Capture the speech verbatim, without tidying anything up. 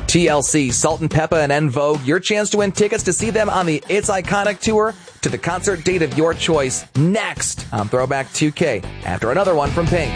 T L C, Salt and Peppa, and En Vogue, your chance to win tickets to see them on the It's Iconic Tour to the concert date of your choice next on Throwback two K after another one from Pink.